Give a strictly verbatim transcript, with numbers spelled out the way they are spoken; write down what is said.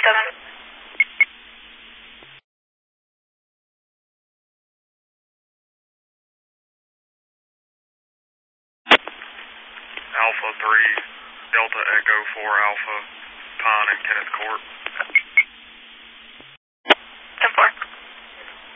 Alpha three, Delta Echo four Alpha, Pine and Kenneth Court.